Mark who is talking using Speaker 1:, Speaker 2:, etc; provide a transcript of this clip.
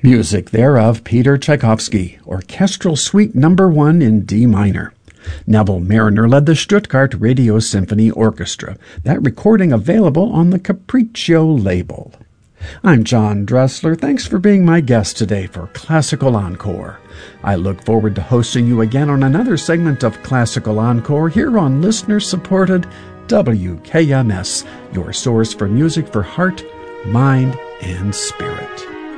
Speaker 1: Music there of Peter Tchaikovsky, Orchestral Suite No. 1 in D minor. Neville Marriner led the Stuttgart Radio Symphony Orchestra, that recording available on the Capriccio label. I'm John Dressler. Thanks for being my guest today for Classical Encore. I look forward to hosting you again on another segment of Classical Encore here on listener-supported WKMS, your source for music for heart, mind, and spirit.